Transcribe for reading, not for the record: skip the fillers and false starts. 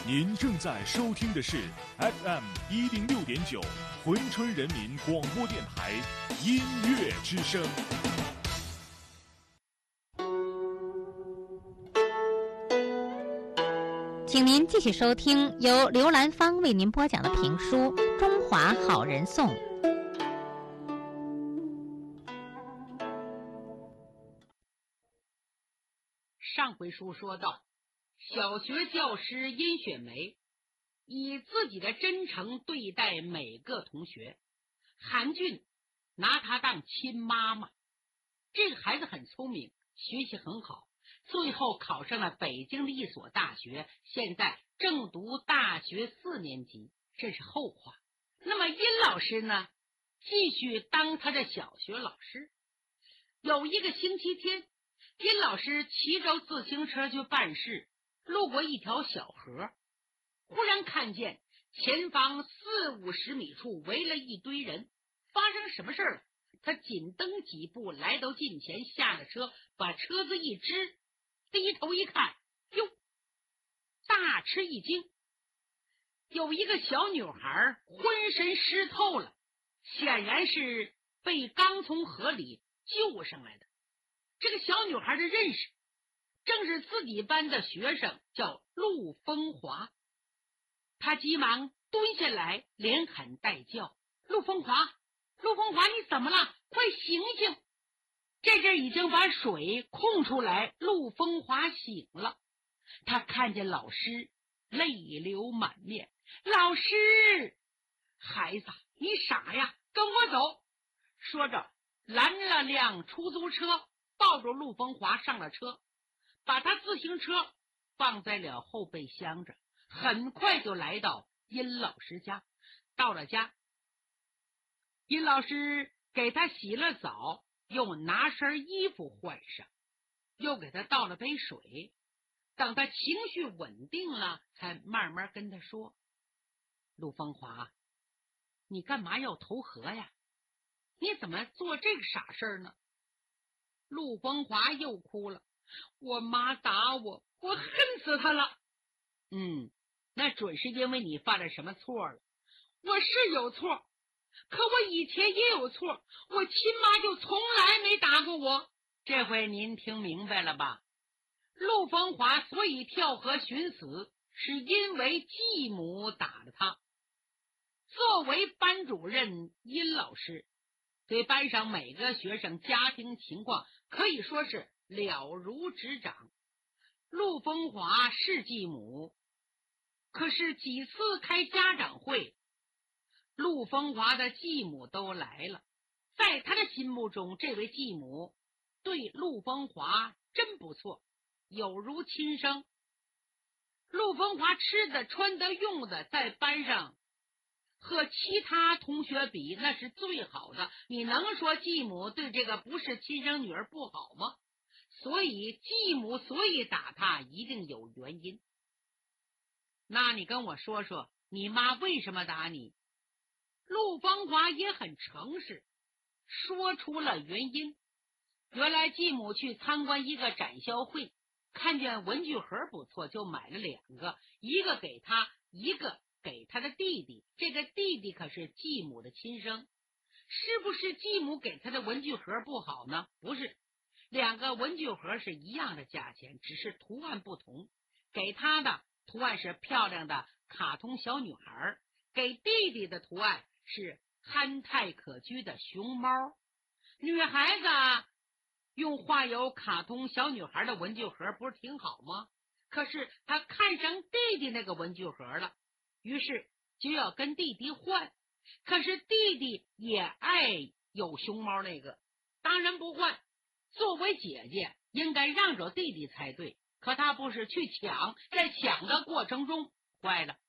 您正在收听的是 FM 106.9珲春人民广播电台音乐之声。 请您继续收听由刘兰芳为您播讲的评书《中华好人颂》。 上回书说到，小学教师殷雪梅以自己的真诚对待每个同学，韩俊拿她当亲妈妈。这个孩子很聪明，学习很好，最后考上了北京的一所大学，现在正读大学4年级，这是后话。那么殷老师呢，继续当他的小学老师。有一个星期天，殷老师骑着自行车去办事，路过一条小河，忽然看见前方40-50米处围了一堆人，发生什么事了？他紧蹬几步来到近前，下了车，把车子一支，低头一看，哟，大吃一惊，有一个小女孩浑身湿透了，显然是被刚从河里救上来的。这个小女孩的认识正是自己班的学生，叫陆风华。他急忙蹲下来，连喊带叫：陆风华，陆风华，你怎么了？快醒醒！这阵已经把水控出来，陆风华醒了。他看见老师，泪流满面。老师，孩子，你傻呀，跟我走。说着拦了辆出租车，抱着陆风华上了车，把他自行车放在了后备箱着，很快就来到殷老师家。到了家，殷老师给他洗了澡，又拿身衣服换上，又给他倒了杯水。等他情绪稳定了，才慢慢跟他说：陆风华，你干嘛要投河呀？你怎么做这个傻事呢？陆风华又哭了：我妈打我，我恨死她了。那准是因为你犯了什么错了。我是有错，可我以前也有错，我亲妈就从来没打过我。这回您听明白了吧？陆风华所以跳河寻死，是因为继母打了他。作为班主任，殷老师对班上每个学生家庭情况可以说是了如指掌。陆风华是继母，可是几次开家长会，陆风华的继母都来了。在他的心目中，这位继母对陆风华真不错，有如亲生。陆风华吃的穿的用的在班上和其他同学比那是最好的，你能说继母对这个不是亲生女儿不好吗？所以继母所以打他一定有原因。那你跟我说说，你妈为什么打你？陆风华也很诚实，说出了原因。原来继母去参观一个展销会，看见文具盒不错，就买了2个，一个给他，一个给他的弟弟。这个弟弟可是继母的亲生。是不是继母给他的文具盒不好呢？不是，2个文具盒是一样的价钱，只是图案不同。给他的图案是漂亮的卡通小女孩，给弟弟的图案是憨态可掬的熊猫。女孩子用画有卡通小女孩的文具盒不是挺好吗？可是他看上弟弟那个文具盒了，于是就要跟弟弟换。可是弟弟也爱有熊猫那个，当然不换。作为姐姐应该让着弟弟才对，可他不是去抢，在抢的过程中坏了，